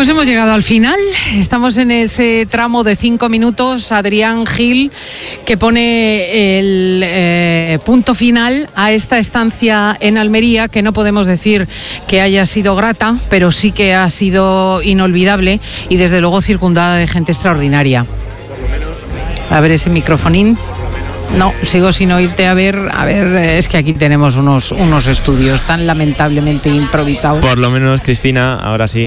Pues hemos llegado al final, estamos en ese tramo de 5 minutos. Adrián Gil, que pone el punto final a esta estancia en Almería, que no podemos decir que haya sido grata, pero sí que ha sido inolvidable y desde luego circundada de gente extraordinaria. A ver ese microfonín. No, sigo sin oírte. A ver, es que aquí tenemos unos estudios tan lamentablemente improvisados. Por lo menos, Cristina, ahora sí,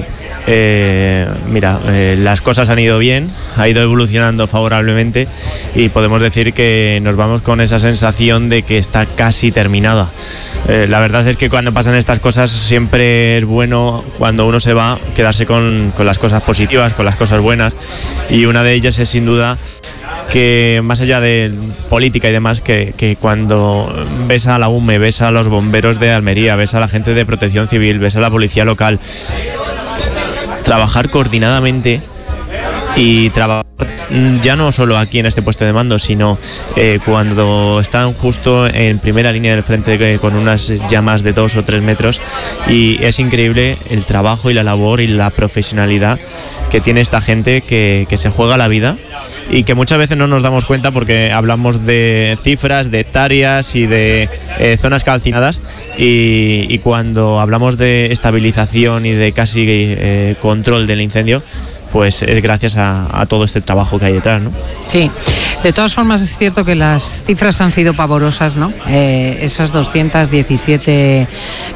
las cosas han ido bien, ha ido evolucionando favorablemente y podemos decir que nos vamos con esa sensación de que está casi terminada. La verdad es que cuando pasan estas cosas siempre es bueno, cuando uno se va, quedarse con las cosas positivas, con las cosas buenas, y una de ellas es sin duda que, más allá de política y demás, que cuando ves a la UME, ves a los bomberos de Almería, ves a la gente de Protección Civil, ves a la policía local, trabajar coordinadamente y trabajar ya no solo aquí en este puesto de mando, sino cuando están justo en primera línea del frente con unas llamas de 2 o 3 metros, y es increíble el trabajo y la labor y la profesionalidad que tiene esta gente que se juega la vida y que muchas veces no nos damos cuenta porque hablamos de cifras, de hectáreas y de zonas calcinadas, y cuando hablamos de estabilización y de casi control del incendio, pues es gracias a todo este trabajo que hay detrás, ¿no? Sí, de todas formas es cierto que las cifras han sido pavorosas, ¿no? Esas 217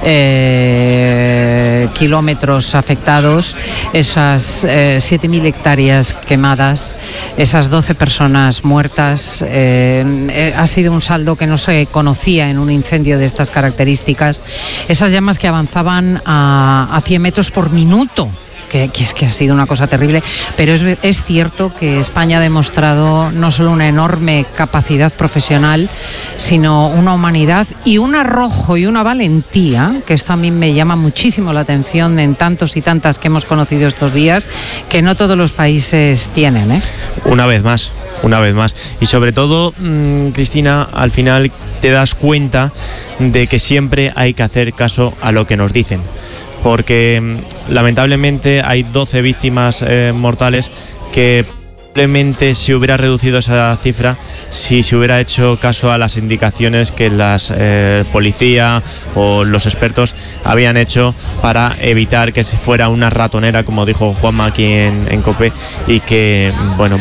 kilómetros afectados, esas 7.000 hectáreas quemadas, esas 12 personas muertas, ha sido un saldo que no se conocía en un incendio de estas características. Esas llamas que avanzaban a 100 metros por minuto. Que es que ha sido una cosa terrible, pero es cierto que España ha demostrado no solo una enorme capacidad profesional, sino una humanidad y un arrojo y una valentía, que esto a mí me llama muchísimo la atención en tantos y tantas que hemos conocido estos días, que no todos los países tienen, ¿eh? Una vez más. Y sobre todo, Cristina, al final te das cuenta de que siempre hay que hacer caso a lo que nos dicen, porque lamentablemente hay 12 víctimas mortales que probablemente se hubiera reducido esa cifra si se hubiera hecho caso a las indicaciones que las policía o los expertos habían hecho para evitar que se fuera una ratonera, como dijo Juanma aquí en COPE, y que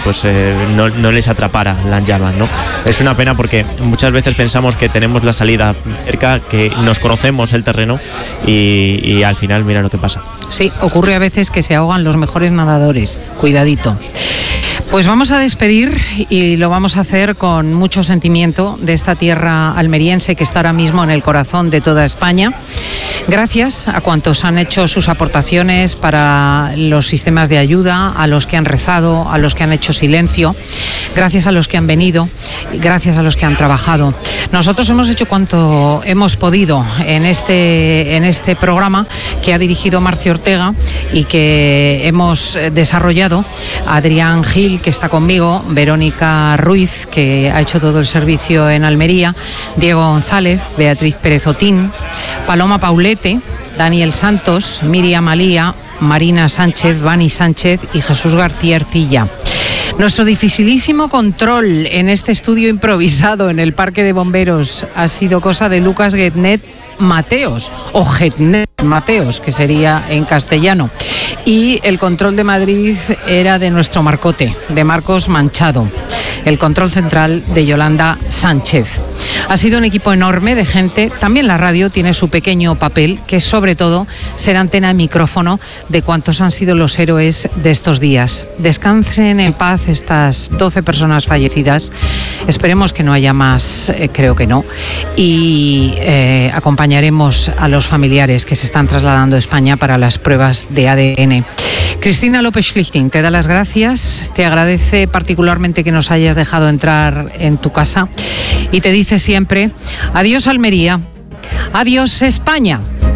no les atrapara las llamas, ¿no? Es una pena porque muchas veces pensamos que tenemos la salida cerca, que nos conocemos el terreno y al final mira lo que pasa. Sí, ocurre a veces que se ahogan los mejores nadadores, cuidadito. Pues vamos a despedir y lo vamos a hacer con mucho sentimiento de esta tierra almeriense que está ahora mismo en el corazón de toda España. Gracias a cuantos han hecho sus aportaciones para los sistemas de ayuda, a los que han rezado, a los que han hecho silencio, gracias a los que han venido, gracias a los que han trabajado. Nosotros hemos hecho cuanto hemos podido en este programa que ha dirigido Marcio Ortega y que hemos desarrollado Adrián Gil, que está conmigo, Verónica Ruiz, que ha hecho todo el servicio en Almería, Diego González, Beatriz Pérez Otín, Paloma Paulete, Daniel Santos, Miriam Alía, Marina Sánchez, Vani Sánchez y Jesús García Ercilla. Nuestro dificilísimo control en este estudio improvisado en el Parque de Bomberos ha sido cosa de Lucas Getnet Mateos, o Getnet Mateos, que sería en castellano. Y el control de Madrid era de nuestro Marcote, de Marcos Manchado. El control central de Yolanda Sánchez. Ha sido un equipo enorme de gente. También la radio tiene su pequeño papel, que es sobre todo ser antena y micrófono de cuantos han sido los héroes de estos días. Descansen en paz estas 12 personas fallecidas. Esperemos que no haya más, creo que no. Y acompañaremos a los familiares que se están trasladando a España para las pruebas de ADN. Cristina López Schlichting te da las gracias, te agradece particularmente que nos hayas dejado entrar en tu casa y te dice siempre: adiós Almería, adiós España.